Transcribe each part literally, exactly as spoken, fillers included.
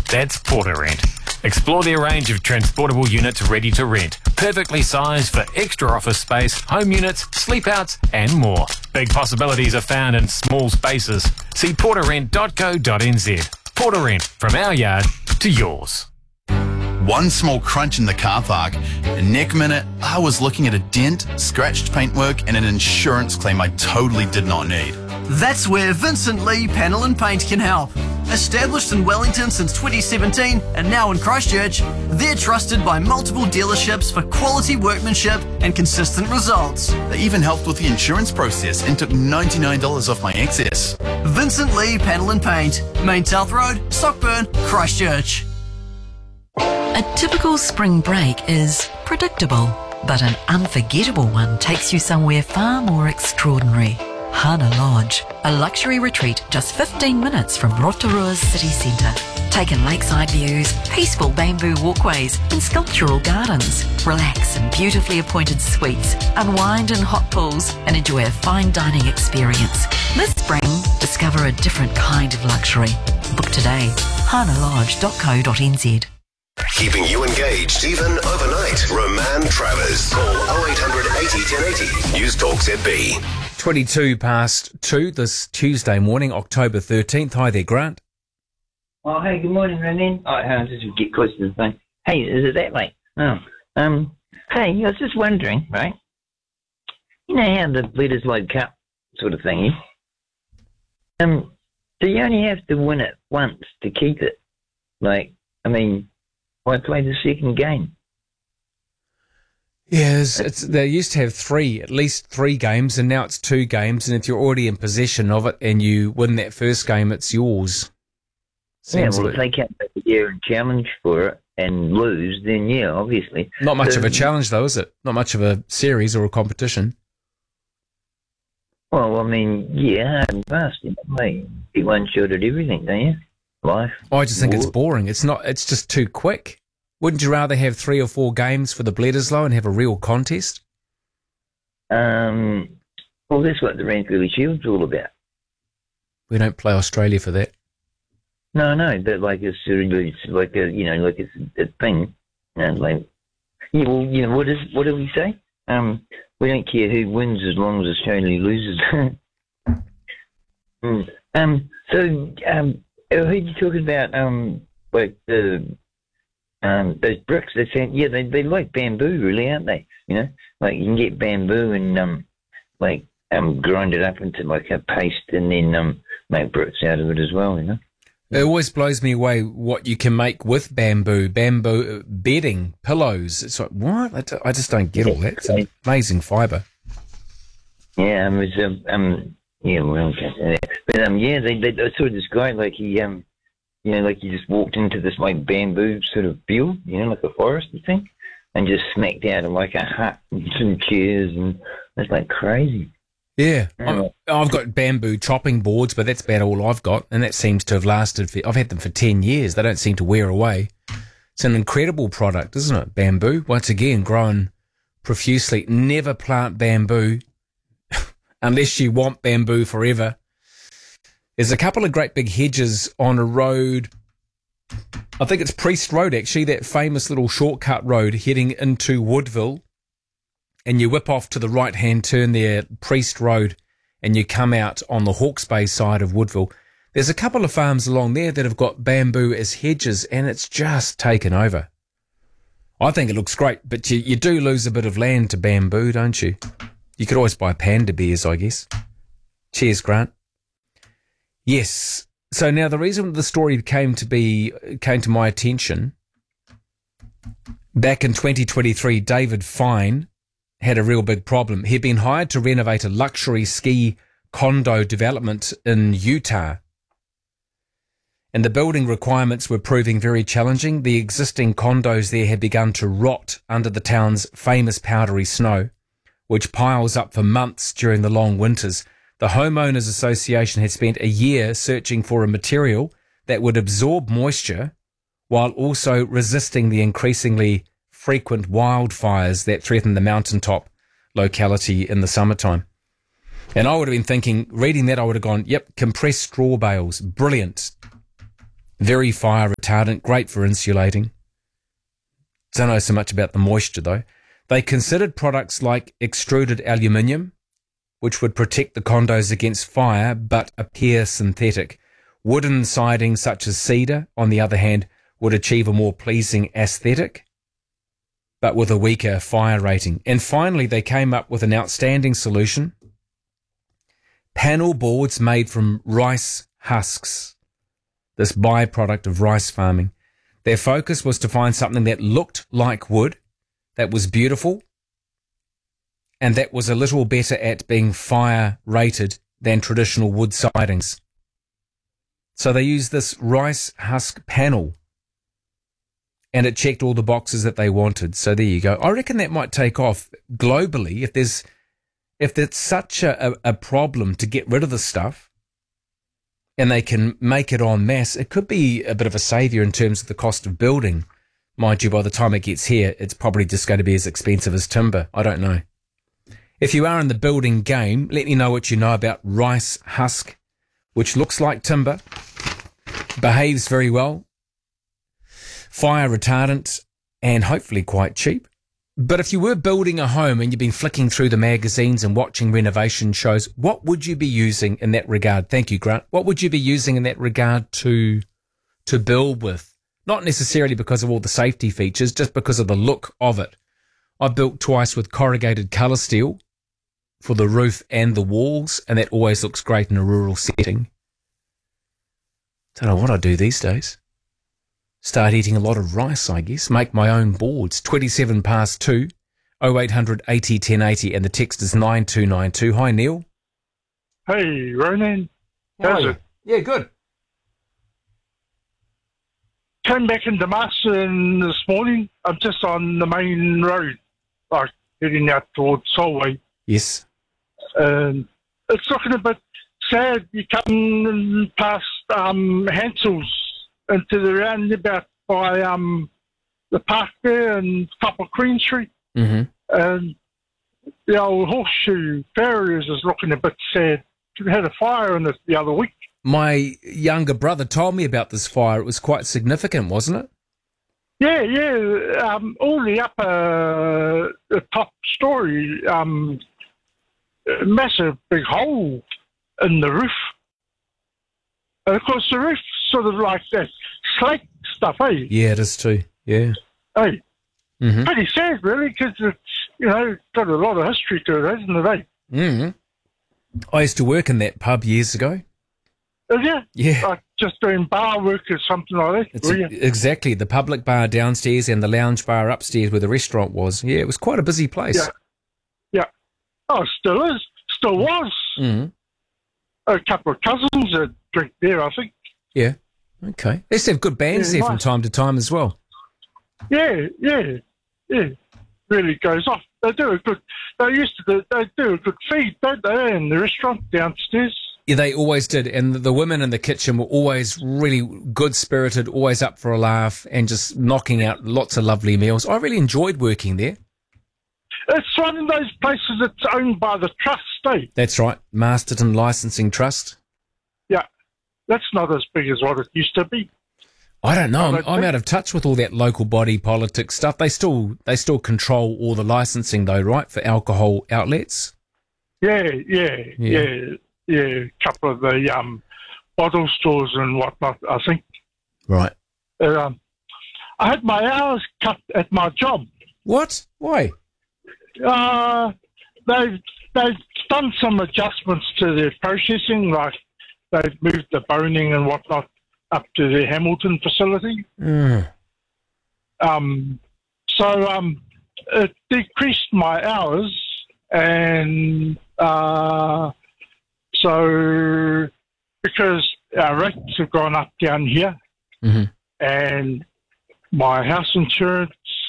That's PortaRent. Explore their range of transportable units ready to rent, perfectly sized for extra office space, home units, sleep outs and more. Big possibilities are found in small spaces. See porta rent dot co dot n z. PortaRent, from our yard to yours. One small crunch in the car park. Next minute, I was looking at a dent, scratched paintwork and an insurance claim I totally did not need. That's where Vincent Lee Panel and Paint can help. Established in Wellington since twenty seventeen and now in Christchurch, they're trusted by multiple dealerships for quality workmanship and consistent results. They even helped with the insurance process and took ninety-nine dollars off my excess. Vincent Lee Panel and Paint, Main South Road, Sockburn, Christchurch. A typical spring break is predictable, but an unforgettable one takes you somewhere far more extraordinary. Hana Lodge, a luxury retreat just fifteen minutes from Rotorua's city centre. Take in lakeside views, peaceful bamboo walkways and sculptural gardens. Relax in beautifully appointed suites, unwind in hot pools and enjoy a fine dining experience. This spring, discover a different kind of luxury. Book today, hana lodge dot co dot n z. Keeping you engaged even overnight. Roman Travers. Call oh eight hundred eighty ten eighty. News Talk Z B. twenty-two past two this Tuesday morning, October thirteenth. Hi there, Grant. Oh, hey, good morning, Ronan. Oh, I'll just get close to the thing. Hey, is it that late? Oh, um, hey, I was just wondering, right? You know how the Leaders Load Cup sort of thing is? Um, do you only have to win it once to keep it? Like, I mean, why play the second game? Yes, it's, they used to have three, at least three games, and now it's two games. And if you're already in possession of it and you win that first game, it's yours. Seems yeah, well, like, if they come back here and challenge for it and lose, then yeah, obviously. not much so, of a challenge, though, is it? Not much of a series or a competition. Well, I mean, yeah, hard and fast. You know, like, be one shot at everything, don't you? Life. I just think war. it's boring. It's not. It's just too quick. Wouldn't you rather have three or four games for the Bledisloe and have a real contest? Um, well, that's what the Ranfurly Shield's all about. We don't play Australia for that. No, no, but like it's, it's like a, you know, like it's a thing. You know, like, yeah, well, you know, what is, what do we say? Um, we don't care who wins as long as Australia loses. mm. Um, so, um, I heard you talking about, um, like the, um, those bricks. They say, yeah, they they like bamboo, really, aren't they? You know, like you can get bamboo and um, like um, grind it up into like a paste, and then um, make bricks out of it as well. You know. It always blows me away what you can make with bamboo, bamboo bedding, pillows. It's like, what? I, d- I just don't get all that. It's an amazing fibre. Yeah, um, it's, um, um, yeah, well, okay. But um, yeah, they, they, they saw this guy like he um, you know, like he just walked into this like bamboo sort of field, you know, like a forest thing, and just smacked out of like a hut and some chairs, and it's like crazy. Yeah, I've, I've got bamboo chopping boards, but that's about all I've got, and that seems to have lasted for, I've had them for ten years. They don't seem to wear away. It's an incredible product, isn't it? Bamboo, once again, grown profusely. Never plant bamboo unless you want bamboo forever. There's a couple of great big hedges on a road. I think it's Priest Road, actually, that famous little shortcut road heading into Woodville. And you whip off to the right-hand turn there, Priest Road, and you come out on the Hawke's Bay side of Woodville. There's a couple of farms along there that have got bamboo as hedges, and it's just taken over. I think it looks great, but you, you do lose a bit of land to bamboo, don't you? You could always buy panda bears, I guess. Cheers, Grant. Yes. So now the reason the story came to be came to my attention, back in twenty twenty-three, David Fine had a real big problem. He'd been hired to renovate a luxury ski condo development in Utah. And the building requirements were proving very challenging. The existing condos there had begun to rot under the town's famous powdery snow, which piles up for months during the long winters. The Homeowners Association had spent a year searching for a material that would absorb moisture while also resisting the increasingly frequent wildfires that threaten the mountaintop locality in the summertime. And I would have been thinking, reading that, I would have gone, yep, compressed straw bales, brilliant. Very fire retardant, great for insulating. Don't know so much about the moisture though. They considered products like extruded aluminium, which would protect the condos against fire but appear synthetic. Wooden siding such as cedar, on the other hand, would achieve a more pleasing aesthetic, but with a weaker fire rating. And finally, they came up with an outstanding solution. Panel boards made from rice husks, this byproduct of rice farming. Their focus was to find something that looked like wood, that was beautiful, and that was a little better at being fire rated than traditional wood sidings. So they used this rice husk panel, and it checked all the boxes that they wanted. So there you go. I reckon that might take off globally if there's if there's such a, a, a problem to get rid of the stuff, and they can make it en masse. It could be a bit of a saviour in terms of the cost of building. Mind you, by the time it gets here, it's probably just going to be as expensive as timber. I don't know. If you are in the building game, let me know what you know about rice husk, which looks like timber, behaves very well, fire retardant, and hopefully quite cheap. But if you were building a home and you've been flicking through the magazines and watching renovation shows, what would you be using in that regard? Thank you, Grant. What would you be using in that regard to to build with? Not necessarily because of all the safety features, just because of the look of it. I built twice with corrugated colour steel for the roof and the walls, and that always looks great in a rural setting. Don't know what I do these days. Start eating a lot of rice, I guess. Make my own boards. twenty-seven past two, oh eight hundred eighty ten eighty, and the text is nine two nine two. Hi, Neil. Hey, Ronan. How's it? Yeah, good. Came back into Marston this morning. I'm just on the main road, like heading out towards Solway. Yes. And it's looking a bit sad. You come past um, Hansel's into the roundabout by um, the park there and top of Queen Street. Mm-hmm. And the old horseshoe farriers is looking a bit sad. We had a fire in it the other week. My younger brother told me about this fire. It was quite significant, wasn't it? Yeah, yeah. Um, all the upper, the top story, um, a massive big hole in the roof. And of course, the roof's sort of like that slate stuff, eh? Yeah, it is too. Yeah. Hey, Mm-hmm. pretty sad, really, because it's, you know, got a lot of history to it, hasn't it, eh? Mm-hmm. I used to work in that pub years ago. Is yeah? Yeah. Like just doing bar work or something like that, It's were you? exactly the public bar downstairs and the lounge bar upstairs where the restaurant was. Yeah, it was quite a busy place. Yeah. Yeah. Oh, it still is. Still was. Mm-hmm. A couple of cousins that drink there, I think. Yeah. Okay. They used to have good bands Yeah, there from nice. time to time as well. Yeah, yeah, yeah. Really goes off. They do a good. They used to do. They do a good feed, don't they? In the restaurant downstairs. Yeah, they always did. And the women in the kitchen were always really good-spirited, always up for a laugh and just knocking out lots of lovely meals. I really enjoyed working there. It's one of those places that's owned by the trust, eh? That's right. Masterton Licensing Trust. Yeah. That's not as big as what it used to be. I don't know. I'm, don't I'm think- out of touch with all that local body politics stuff. They still they still control all the licensing, though, right, for alcohol outlets? Yeah, yeah, Yeah. yeah, yeah. A couple of the um, bottle stores and whatnot, I think. Right. Um, I had my hours cut at my job. What? Why? Uh, they've, they've done some adjustments to their processing, like they've moved the boning and whatnot up to the Hamilton facility. Mm. Um, so um, it decreased my hours, and uh, so because our rates have gone up down here, Mm-hmm. and my house insurance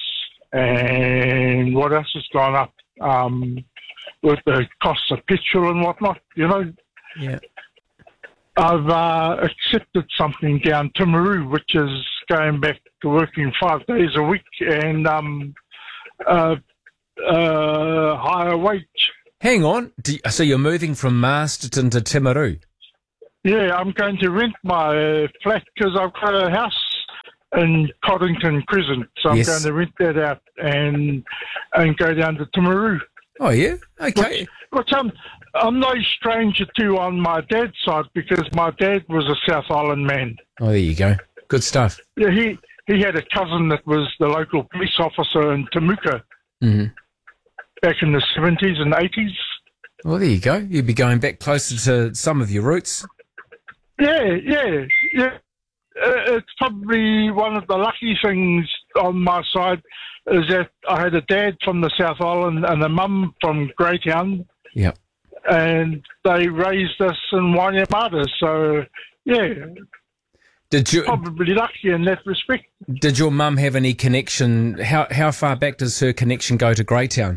and what else has gone up um, with the cost of petrol and whatnot, you know. Yeah. I've uh, accepted something down Timaru, which is going back to working five days a week and um, uh, uh, higher wage. Hang on. Do you- so you're moving from Masterton to Timaru? Yeah, I'm going to rent my uh, flat because I've got a house in Coddington Crescent, so I'm Yes. going to rent that out and and go down to Timaru. Oh, yeah? Okay. Which, which I'm, I'm no stranger to on my dad's side because my dad was a South Island man. Oh, there you go. Good stuff. Yeah, he, he had a cousin that was the local police officer in Temuka hmm back in the seventies and eighties. Well, there you go. You'd be going back closer to some of your roots. Yeah, yeah, yeah. Uh, it's probably one of the lucky things on my side is that I had a dad from the South Island and a mum from Greytown, Yep. and they raised us in Wainemata. So, yeah, Did you probably lucky in that respect. did your mum have any connection? How how far back does her connection go to Greytown?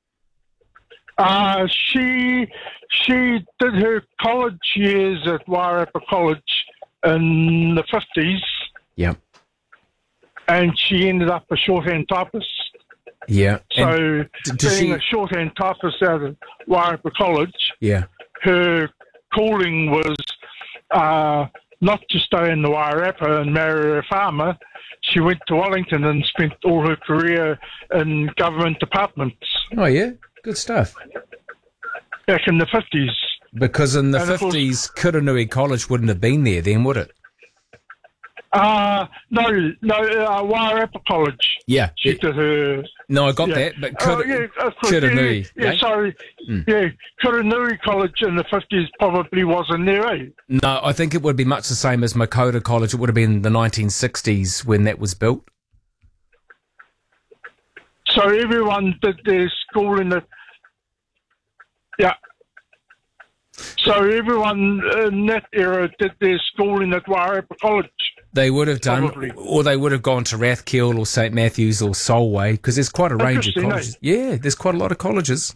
Uh, she she did her college years at Wairarapa College in the fifties, Yep. and she ended up a shorthand typist. Yeah. So, And d- does being she- a shorthand typist out of Wairarapa College, yeah. her calling was uh, not to stay in the Wairarapa and marry a farmer. She went to Wellington and spent all her career in government departments Oh, yeah. Good stuff. back in the fifties. Because in the And of course- fifties, Kuranui College wouldn't have been there then, would it? Uh, no, no, uh, Wairarapa College. Yeah. She did her... No, I got yeah. that, but Oh, Kur- yeah, of course, Kuranui. Yeah, yeah, eh? sorry. Mm. Yeah, Kuranui College in the fifties probably wasn't there, eh? No, I think it would be much the same as Makota College. It would have been the nineteen sixties when that was built. So everyone did their school in the... Yeah. So everyone in that era did their schooling at Wairarapa College. They would have done, Probably. or they would have gone to Rathkill or Saint Matthews or Solway, because there's quite a range of Interesting, eh? colleges. Yeah, there's quite a lot of colleges.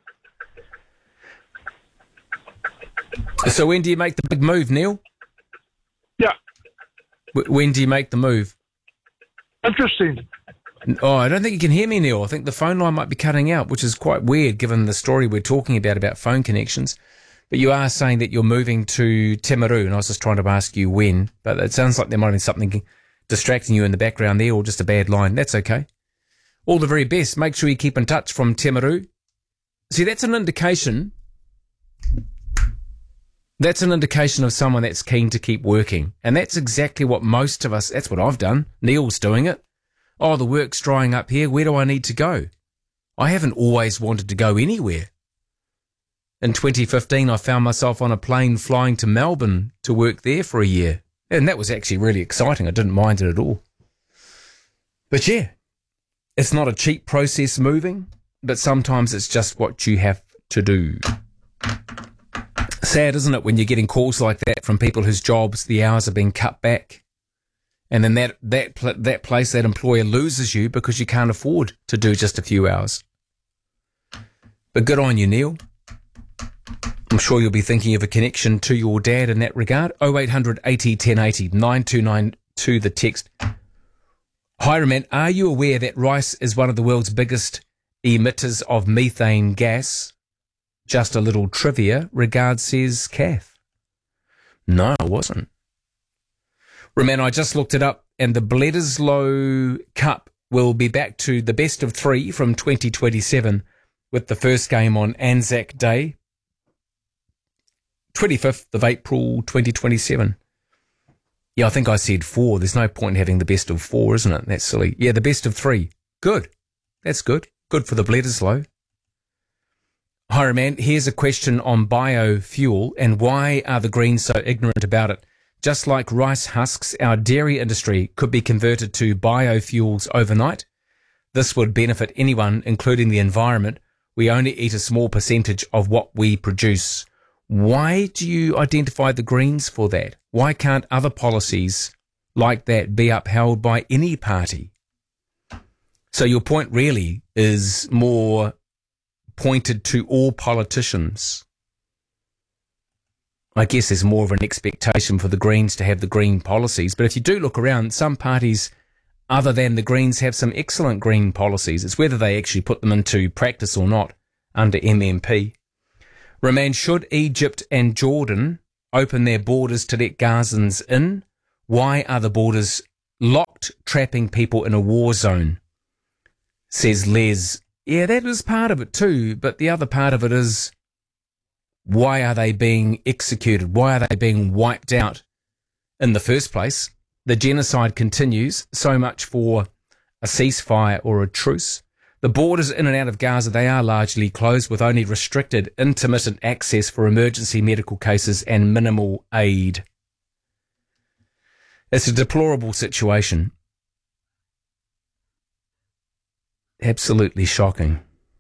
So when do you make the big move, Neil? Yeah. W- when do you make the move? Interesting. Oh, I don't think you can hear me, Neil. I think the phone line might be cutting out, which is quite weird given the story we're talking about, about phone connections. But you are saying that you're moving to Timaru, and I was just trying to ask you when. But it sounds like there might have been something distracting you in the background there, or just a bad line. That's okay. All the very best. Make sure you keep in touch from Timaru. See, that's an indication. That's an indication of someone that's keen to keep working. And that's exactly what most of us, that's what I've done. Neil's doing it. Oh, the work's drying up here. Where do I need to go? I haven't always wanted to go anywhere. In twenty fifteen, I found myself on a plane flying to Melbourne to work there for a year. And that was actually really exciting. I didn't mind it at all. But yeah, it's not a cheap process moving, but sometimes it's just what you have to do. Sad, isn't it, when you're getting calls like that from people whose jobs, the hours are being cut back. And then that, that, pl- that place, that employer loses you because you can't afford to do just a few hours. But good on you, Neil. I'm sure you'll be thinking of a connection to your dad in that regard. oh eight hundred eighty ten eighty, nine two nine two the text. Hi, Roman. Are you aware that rice is one of the world's biggest emitters of methane gas? Just a little trivia. Regards, says Kath. No, I wasn't. Roman, I just looked it up, and the Bledisloe Cup will be back to the best of three from twenty twenty-seven, with the first game on Anzac Day, twenty-fifth of April, twenty twenty-seven. Yeah, I think I said four. There's no point in having the best of four, isn't it? That's silly. Yeah, the best of three. Good. That's good. Good for the Bledisloe. Hi, man. Here's a question on biofuel and why are the Greens so ignorant about it? Just like rice husks, our dairy industry could be converted to biofuels overnight. This would benefit anyone, including the environment. We only eat a small percentage of what we produce. Why do you identify the Greens for that? Why can't other policies like that be upheld by any party? So your point really is more pointed to all politicians. I guess there's more of an expectation for the Greens to have the green policies. But if you do look around, some parties other than the Greens have some excellent green policies. It's whether they actually put them into practice or not under M M P. Roman, should Egypt and Jordan open their borders to let Gazans in? Why are the borders locked, trapping people in a war zone? Says Les. Yeah, that is part of it too, but the other part of it is, why are they being executed? Why are they being wiped out in the first place? The genocide continues. So much for a ceasefire or a truce. The borders in and out of Gaza, they are largely closed with only restricted, intermittent access for emergency medical cases and minimal aid. It's a deplorable situation. Absolutely shocking.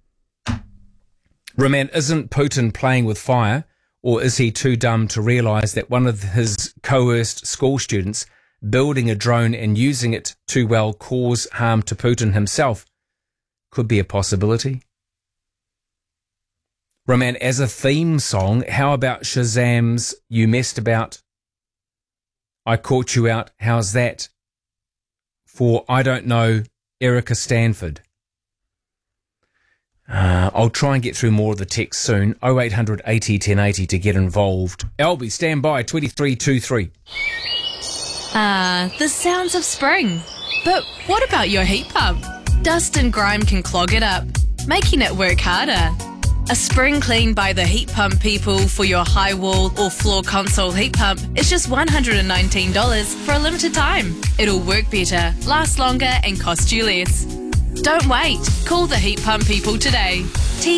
Roman, isn't Putin playing with fire, or is he too dumb to realise that one of his coerced school students building a drone and using it to, well, cause harm to Putin himself could be a possibility? Roman, as a theme song, how about Shazam's You Messed About, I Caught You Out? How's that for, I don't know, Erica Stanford? Uh, I'll try and get through more of the text soon. oh eight hundred eighty ten eighty to get involved. Albie, stand by, twenty-three twenty-three. Ah, the sounds of spring. But what about your heat pump? Dust and grime can clog it up, making it work harder. A spring clean by the heat pump people for your high wall or floor console heat pump is just one hundred nineteen dollars for a limited time. It'll work better, last longer and cost you less. Don't wait. Call the heat pump people today.